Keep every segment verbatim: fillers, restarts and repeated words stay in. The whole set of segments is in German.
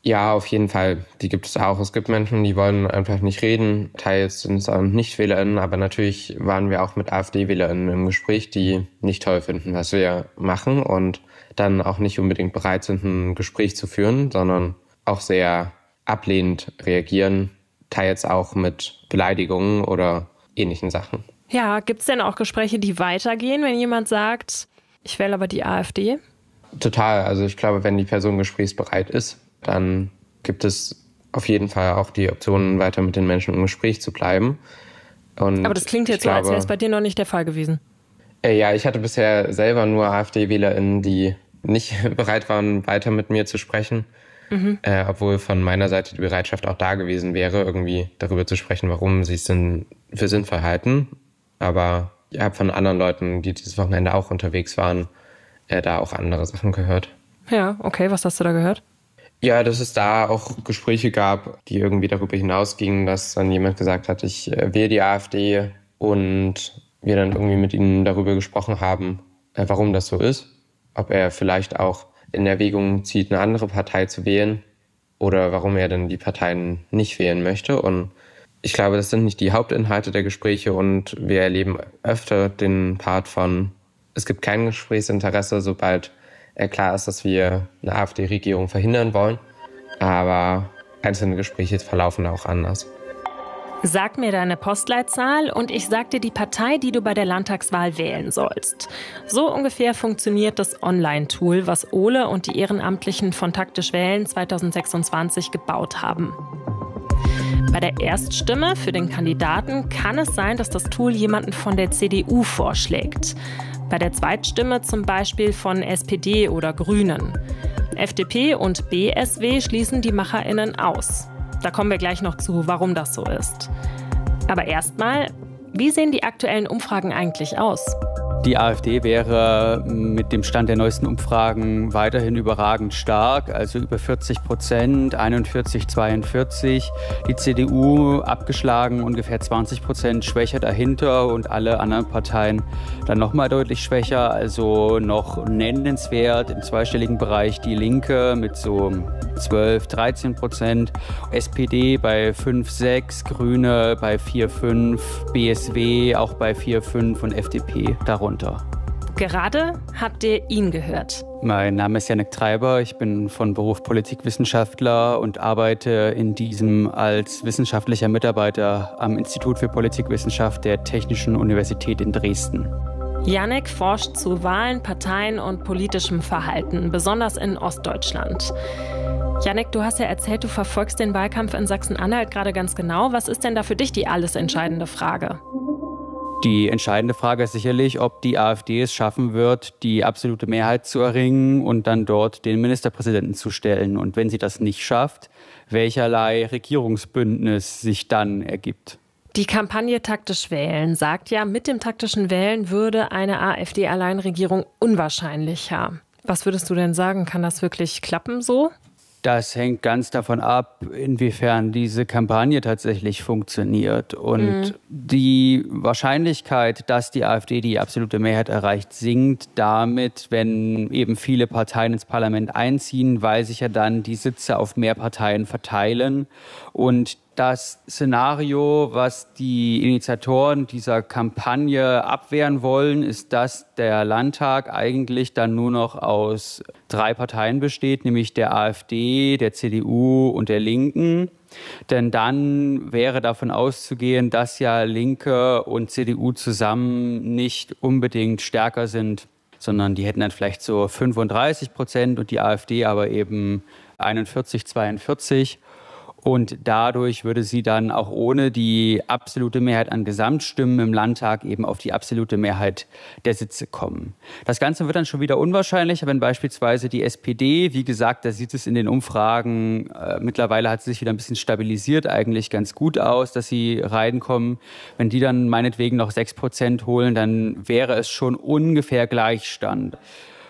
Ja, auf jeden Fall. Die gibt es auch. Es gibt Menschen, die wollen einfach nicht reden. Teils sind es auch Nicht-WählerInnen, aber natürlich waren wir auch mit AfD-WählerInnen im Gespräch, die nicht toll finden, was wir machen und dann auch nicht unbedingt bereit sind, ein Gespräch zu führen, sondern auch sehr ablehnend reagieren, teils auch mit Beleidigungen oder ähnlichen Sachen. Ja, gibt es denn auch Gespräche, die weitergehen, wenn jemand sagt, ich wähle aber die AfD? Total. Also ich glaube, wenn die Person gesprächsbereit ist, dann gibt es auf jeden Fall auch die Option, weiter mit den Menschen im Gespräch zu bleiben. Und aber das klingt jetzt so, glaube, als wäre es bei dir noch nicht der Fall gewesen. Äh, ja, ich hatte bisher selber nur AfD-WählerInnen, die nicht bereit waren, weiter mit mir zu sprechen. Mhm. Äh, obwohl von meiner Seite die Bereitschaft auch da gewesen wäre, irgendwie darüber zu sprechen, warum sie es denn für sinnvoll halten. Aber ich habe von anderen Leuten, die dieses Wochenende auch unterwegs waren, äh, da auch andere Sachen gehört. Ja, okay, was hast du da gehört? Ja, dass es da auch Gespräche gab, die irgendwie darüber hinausgingen, dass dann jemand gesagt hat, ich äh, wähle die AfD und wir dann irgendwie mit ihnen darüber gesprochen haben, äh, warum das so ist. Ob er vielleicht auch in Erwägung zieht, eine andere Partei zu wählen oder warum er dann die Parteien nicht wählen möchte. Und ich glaube, das sind nicht die Hauptinhalte der Gespräche und wir erleben öfter den Part von, es gibt kein Gesprächsinteresse, sobald klar ist, dass wir eine AfD-Regierung verhindern wollen, aber einzelne Gespräche verlaufen auch anders. Sag mir deine Postleitzahl und ich sag dir die Partei, die du bei der Landtagswahl wählen sollst. So ungefähr funktioniert das Online-Tool, was Ole und die Ehrenamtlichen von Taktisch Wählen zwanzig sechsundzwanzig gebaut haben. Bei der Erststimme für den Kandidaten kann es sein, dass das Tool jemanden von der C D U vorschlägt. Bei der Zweitstimme zum Beispiel von S P D oder Grünen. F D P und B S W schließen die MacherInnen aus. Da kommen wir gleich noch zu, warum das so ist. Aber erstmal, wie sehen die aktuellen Umfragen eigentlich aus? Die AfD wäre mit dem Stand der neuesten Umfragen weiterhin überragend stark, also über vierzig Prozent, einundvierzig, zweiundvierzig. Die C D U abgeschlagen, ungefähr zwanzig Prozent schwächer dahinter und alle anderen Parteien dann nochmal deutlich schwächer. Also noch nennenswert im zweistelligen Bereich die Linke mit so zwölf, dreizehn Prozent, S P D bei fünf, sechs, Grüne bei vier, fünf, B S W auch bei vier, fünf und F D P darunter. Gerade habt ihr ihn gehört. Mein Name ist Jannik Treiber, ich bin von Beruf Politikwissenschaftler und arbeite in diesem als wissenschaftlicher Mitarbeiter am Institut für Politikwissenschaft der Technischen Universität in Dresden. Jannik forscht zu Wahlen, Parteien und politischem Verhalten, besonders in Ostdeutschland. Jannik, du hast ja erzählt, du verfolgst den Wahlkampf in Sachsen-Anhalt gerade ganz genau. Was ist denn da für dich die alles entscheidende Frage? Die entscheidende Frage ist sicherlich, ob die AfD es schaffen wird, die absolute Mehrheit zu erringen und dann dort den Ministerpräsidenten zu stellen. Und wenn sie das nicht schafft, welcherlei Regierungsbündnis sich dann ergibt. Die Kampagne Taktisch Wählen sagt ja, mit dem taktischen Wählen würde eine AfD-Alleinregierung unwahrscheinlicher. Was würdest du denn sagen? Kann das wirklich klappen so? Das hängt ganz davon ab, inwiefern diese Kampagne tatsächlich funktioniert. Und mhm. die Wahrscheinlichkeit, dass die AfD die absolute Mehrheit erreicht, sinkt damit, wenn eben viele Parteien ins Parlament einziehen, weil sich ja dann die Sitze auf mehr Parteien verteilen. Und das Szenario, was die Initiatoren dieser Kampagne abwehren wollen, ist, dass der Landtag eigentlich dann nur noch aus drei Parteien besteht, nämlich der AfD, der C D U und der Linken. Denn dann wäre davon auszugehen, dass ja Linke und C D U zusammen nicht unbedingt stärker sind, sondern die hätten dann vielleicht so fünfunddreißig Prozent und die AfD aber eben einundvierzig, zweiundvierzig. Und dadurch würde sie dann auch ohne die absolute Mehrheit an Gesamtstimmen im Landtag eben auf die absolute Mehrheit der Sitze kommen. Das Ganze wird dann schon wieder unwahrscheinlicher, wenn beispielsweise die S P D, wie gesagt, da sieht es in den Umfragen, äh, mittlerweile hat sie sich wieder ein bisschen stabilisiert, eigentlich ganz gut aus, dass sie reinkommen. Wenn die dann meinetwegen noch sechs Prozent holen, dann wäre es schon ungefähr Gleichstand.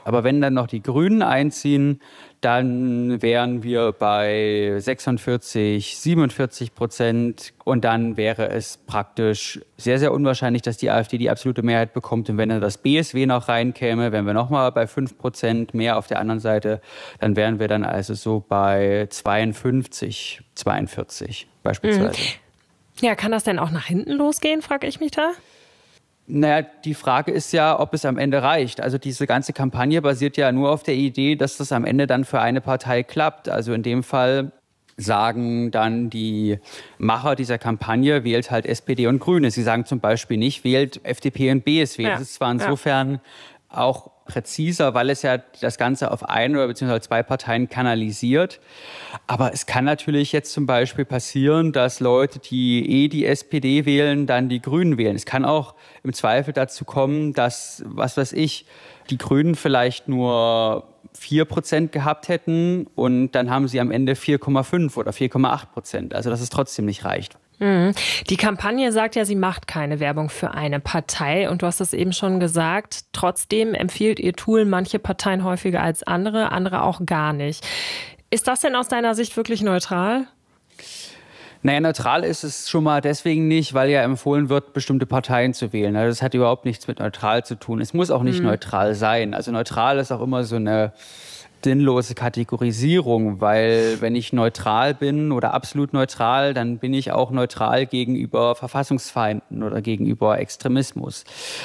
Aber wenn dann noch die Grünen einziehen, dann wären wir bei sechsundvierzig, siebenundvierzig Prozent und dann wäre es praktisch sehr, sehr unwahrscheinlich, dass die AfD die absolute Mehrheit bekommt. Und wenn dann das B S W noch reinkäme, wären wir nochmal bei fünf Prozent mehr auf der anderen Seite, dann wären wir dann also so bei zweiundfünfzig, zweiundvierzig beispielsweise. Mhm. Ja, kann das denn auch nach hinten losgehen, frage ich mich da? Naja, die Frage ist ja, ob es am Ende reicht. Also diese ganze Kampagne basiert ja nur auf der Idee, dass das am Ende dann für eine Partei klappt. Also in dem Fall sagen dann die Macher dieser Kampagne, wählt halt S P D und Grüne. Sie sagen zum Beispiel nicht, wählt F D P und B S W. Ja. Das ist zwar insofern ja. auch präziser, weil es ja das Ganze auf ein oder beziehungsweise zwei Parteien kanalisiert. Aber es kann natürlich jetzt zum Beispiel passieren, dass Leute, die eh die S P D wählen, dann die Grünen wählen. Es kann auch im Zweifel dazu kommen, dass, was weiß ich, die Grünen vielleicht nur vier Prozent gehabt hätten und dann haben sie am Ende vier Komma fünf oder vier Komma acht Prozent. Also dass es trotzdem nicht reicht. Die Kampagne sagt ja, sie macht keine Werbung für eine Partei. Und du hast es eben schon gesagt, trotzdem empfiehlt ihr Tool manche Parteien häufiger als andere, andere auch gar nicht. Ist das denn aus deiner Sicht wirklich neutral? Naja, neutral ist es schon mal deswegen nicht, weil ja empfohlen wird, bestimmte Parteien zu wählen. Also das hat überhaupt nichts mit neutral zu tun. Es muss auch nicht mhm. neutral sein. Also neutral ist auch immer so eine sinnlose Kategorisierung, weil wenn ich neutral bin oder absolut neutral, dann bin ich auch neutral gegenüber Verfassungsfeinden oder gegenüber Extremismus.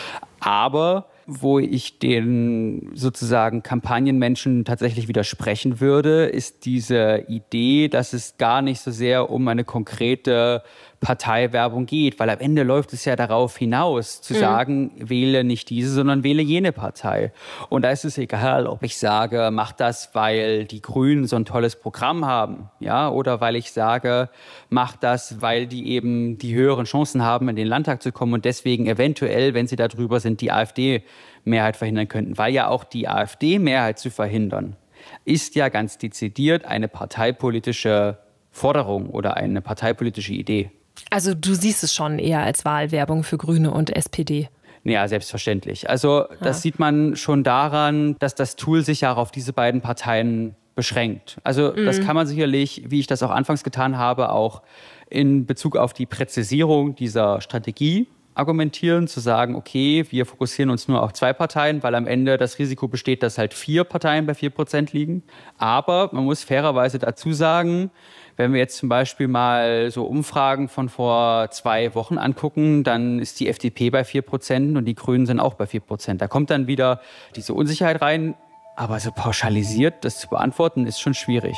Aber wo ich den sozusagen Kampagnenmenschen tatsächlich widersprechen würde, ist diese Idee, dass es gar nicht so sehr um eine konkrete Parteiwerbung geht, weil am Ende läuft es ja darauf hinaus, zu mhm. sagen, wähle nicht diese, sondern wähle jene Partei. Und da ist es egal, ob ich sage, mach das, weil die Grünen so ein tolles Programm haben, ja, oder weil ich sage, mach das, weil die eben die höheren Chancen haben, in den Landtag zu kommen und deswegen eventuell, wenn sie da drüber sind, die AfD-Mehrheit verhindern könnten. Weil ja auch die AfD-Mehrheit zu verhindern, ist ja ganz dezidiert eine parteipolitische Forderung oder eine parteipolitische Idee. Also du siehst es schon eher als Wahlwerbung für Grüne und S P D? Ja, selbstverständlich. Also das ja. sieht man schon daran, dass das Tool sich ja auch auf diese beiden Parteien beschränkt. Also mhm. das kann man sicherlich, wie ich das auch anfangs getan habe, auch in Bezug auf die Präzisierung dieser Strategie argumentieren, zu sagen, okay, wir fokussieren uns nur auf zwei Parteien, weil am Ende das Risiko besteht, dass halt vier Parteien bei vier Prozent liegen. Aber man muss fairerweise dazu sagen, wenn wir jetzt zum Beispiel mal so Umfragen von vor zwei Wochen angucken, dann ist die F D P bei vier Prozent und die Grünen sind auch bei vier Prozent. Da kommt dann wieder diese Unsicherheit rein. Aber so pauschalisiert das zu beantworten, ist schon schwierig.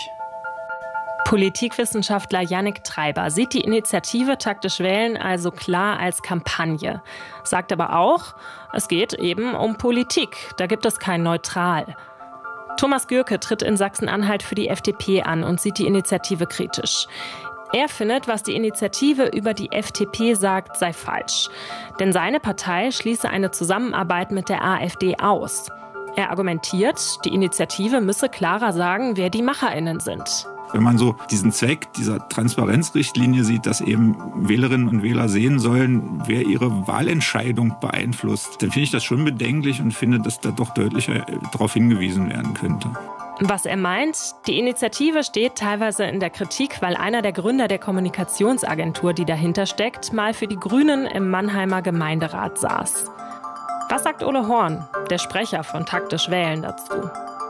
Politikwissenschaftler Yannick Treiber sieht die Initiative Taktisch Wählen also klar als Kampagne. Sagt aber auch, es geht eben um Politik. Da gibt es kein Neutral. Thomas Gürke tritt in Sachsen-Anhalt für die F D P an und sieht die Initiative kritisch. Er findet, was die Initiative über die F D P sagt, sei falsch. Denn seine Partei schließe eine Zusammenarbeit mit der AfD aus. Er argumentiert, die Initiative müsse klarer sagen, wer die MacherInnen sind. Wenn man so diesen Zweck dieser Transparenzrichtlinie sieht, dass eben Wählerinnen und Wähler sehen sollen, wer ihre Wahlentscheidung beeinflusst, dann finde ich das schon bedenklich und finde, dass da doch deutlicher darauf hingewiesen werden könnte. Was er meint, die Initiative steht teilweise in der Kritik, weil einer der Gründer der Kommunikationsagentur, die dahinter steckt, mal für die Grünen im Mannheimer Gemeinderat saß. Was sagt Ole Horn, der Sprecher von Taktisch Wählen, dazu?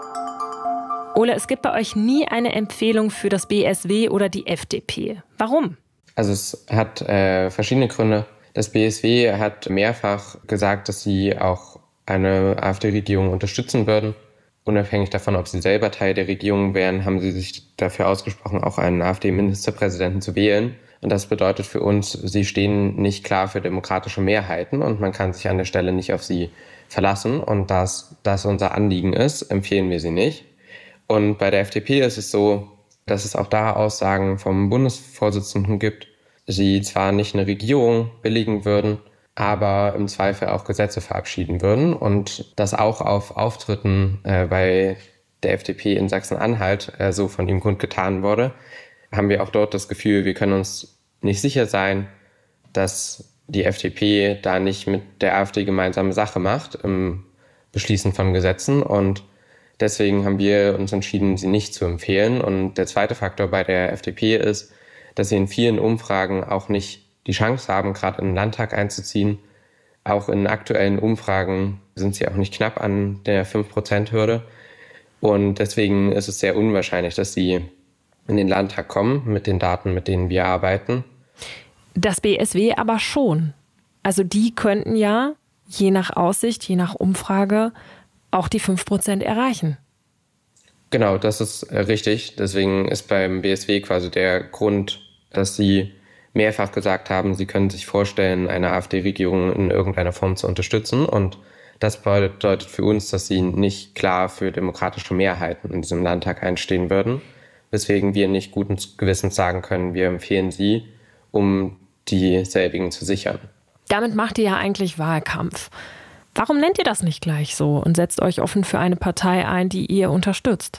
Ole, es gibt bei euch nie eine Empfehlung für das B S W oder die F D P. Warum? Also es hat äh, verschiedene Gründe. Das B S W hat mehrfach gesagt, dass sie auch eine AfD-Regierung unterstützen würden. Unabhängig davon, ob sie selber Teil der Regierung wären, haben sie sich dafür ausgesprochen, auch einen AfD-Ministerpräsidenten zu wählen. Und das bedeutet für uns, sie stehen nicht klar für demokratische Mehrheiten und man kann sich an der Stelle nicht auf sie verlassen. Und da das unser Anliegen ist, empfehlen wir sie nicht. Und bei der F D P ist es so, dass es auch da Aussagen vom Bundesvorsitzenden gibt, sie zwar nicht eine Regierung billigen würden, aber im Zweifel auch Gesetze verabschieden würden. Und das auch auf Auftritten äh, bei der F D P in Sachsen-Anhalt äh, so von ihm kundgetan wurde, haben wir auch dort das Gefühl, wir können uns nicht sicher sein, dass die F D P da nicht mit der AfD gemeinsame Sache macht im Beschließen von Gesetzen. Und Deswegen haben wir uns entschieden, sie nicht zu empfehlen. Und der zweite Faktor bei der F D P ist, dass sie in vielen Umfragen auch nicht die Chance haben, gerade in den Landtag einzuziehen. Auch in aktuellen Umfragen sind sie auch nicht knapp an der fünf Prozent Hürde. Und deswegen ist es sehr unwahrscheinlich, dass sie in den Landtag kommen mit den Daten, mit denen wir arbeiten. Das B S W aber schon. Also die könnten ja, je nach Aussicht, je nach Umfrage, auch die fünf Prozent erreichen. Genau, das ist richtig. Deswegen ist beim B S W quasi der Grund, dass sie mehrfach gesagt haben, sie können sich vorstellen, eine AfD-Regierung in irgendeiner Form zu unterstützen. Und das bedeutet für uns, dass sie nicht klar für demokratische Mehrheiten in diesem Landtag einstehen würden, weswegen wir nicht guten Gewissens sagen können, wir empfehlen sie, um dieselbigen zu sichern. Damit macht ihr ja eigentlich Wahlkampf. Warum nennt ihr das nicht gleich so und setzt euch offen für eine Partei ein, die ihr unterstützt?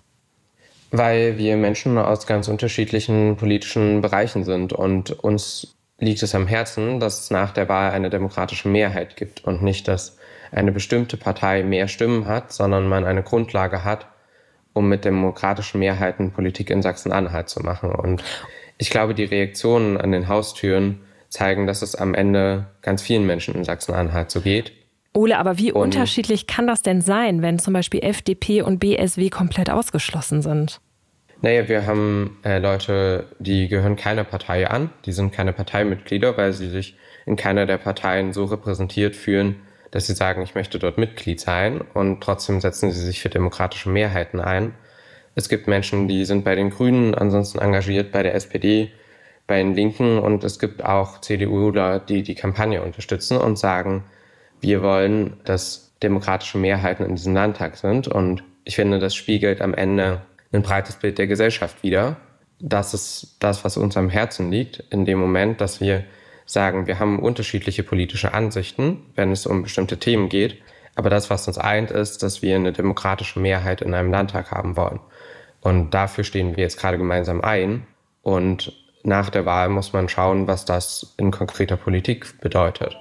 Weil wir Menschen aus ganz unterschiedlichen politischen Bereichen sind und uns liegt es am Herzen, dass es nach der Wahl eine demokratische Mehrheit gibt und nicht, dass eine bestimmte Partei mehr Stimmen hat, sondern man eine Grundlage hat, um mit demokratischen Mehrheiten Politik in Sachsen-Anhalt zu machen. Und ich glaube, die Reaktionen an den Haustüren zeigen, dass es am Ende ganz vielen Menschen in Sachsen-Anhalt so geht. Ole, aber wie und unterschiedlich kann das denn sein, wenn zum Beispiel F D P und B S W komplett ausgeschlossen sind? Naja, wir haben äh, Leute, die gehören keiner Partei an. Die sind keine Parteimitglieder, weil sie sich in keiner der Parteien so repräsentiert fühlen, dass sie sagen, ich möchte dort Mitglied sein. Und trotzdem setzen sie sich für demokratische Mehrheiten ein. Es gibt Menschen, die sind bei den Grünen ansonsten engagiert, bei der S P D, bei den Linken. Und es gibt auch CDUler, die die Kampagne unterstützen und sagen, wir wollen, dass demokratische Mehrheiten in diesem Landtag sind. Und ich finde, das spiegelt am Ende ein breites Bild der Gesellschaft wider. Das ist das, was uns am Herzen liegt, in dem Moment, dass wir sagen, wir haben unterschiedliche politische Ansichten, wenn es um bestimmte Themen geht. Aber das, was uns eint, ist, dass wir eine demokratische Mehrheit in einem Landtag haben wollen. Und dafür stehen wir jetzt gerade gemeinsam ein. Und nach der Wahl muss man schauen, was das in konkreter Politik bedeutet.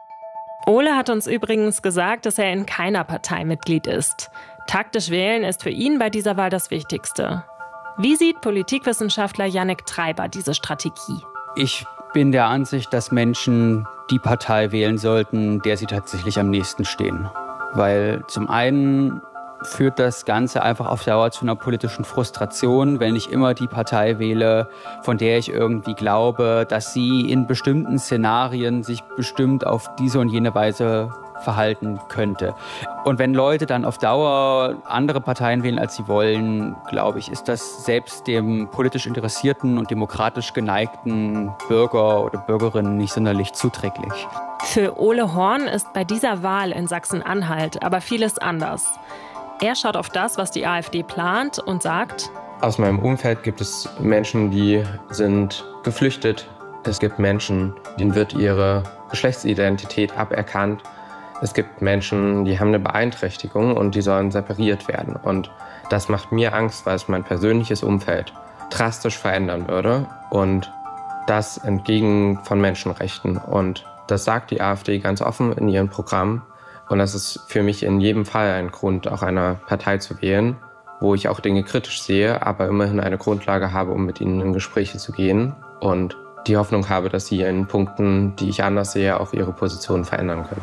Ole hat uns übrigens gesagt, dass er in keiner Partei Mitglied ist. Taktisch wählen ist für ihn bei dieser Wahl das Wichtigste. Wie sieht Politikwissenschaftler Yannick Treiber diese Strategie? Ich bin der Ansicht, dass Menschen die Partei wählen sollten, der sie tatsächlich am nächsten stehen. Weil zum einen führt das Ganze einfach auf Dauer zu einer politischen Frustration, wenn ich immer die Partei wähle, von der ich irgendwie glaube, dass sie in bestimmten Szenarien sich bestimmt auf diese und jene Weise verhalten könnte. Und wenn Leute dann auf Dauer andere Parteien wählen, als sie wollen, glaube ich, ist das selbst dem politisch interessierten und demokratisch geneigten Bürger oder Bürgerinnen nicht sonderlich zuträglich. Für Ole Horn ist bei dieser Wahl in Sachsen-Anhalt aber vieles anders. Er schaut auf das, was die AfD plant und sagt: Aus meinem Umfeld gibt es Menschen, die sind geflüchtet. Es gibt Menschen, denen wird ihre Geschlechtsidentität aberkannt. Es gibt Menschen, die haben eine Beeinträchtigung und die sollen separiert werden. Und das macht mir Angst, weil es mein persönliches Umfeld drastisch verändern würde. Und das entgegen von Menschenrechten. Und das sagt die AfD ganz offen in ihrem Programm. Und das ist für mich in jedem Fall ein Grund, auch einer Partei zu wählen, wo ich auch Dinge kritisch sehe, aber immerhin eine Grundlage habe, um mit ihnen in Gespräche zu gehen. Und die Hoffnung habe, dass sie in Punkten, die ich anders sehe, auch ihre Position verändern können.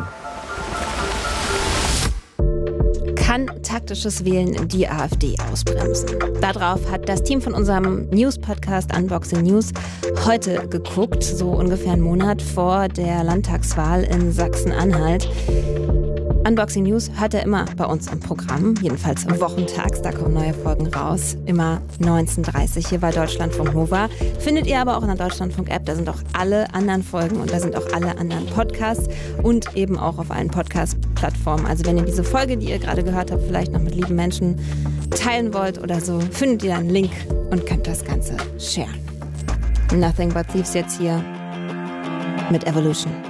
Kann taktisches Wählen die AfD ausbremsen? Darauf hat das Team von unserem News-Podcast Unboxing News heute geguckt, so ungefähr einen Monat vor der Landtagswahl in Sachsen-Anhalt. Unboxing News hört ihr immer bei uns im Programm, jedenfalls wochentags, da kommen neue Folgen raus, immer neunzehn Uhr dreißig hier bei Deutschlandfunk Nova. Findet ihr aber auch in der Deutschlandfunk-App, da sind auch alle anderen Folgen und da sind auch alle anderen Podcasts und eben auch auf allen Podcast-Plattformen. Also wenn ihr diese Folge, die ihr gerade gehört habt, vielleicht noch mit lieben Menschen teilen wollt oder so, findet ihr einen Link und könnt das Ganze sharen. Nothing But Thieves jetzt hier mit Evolution.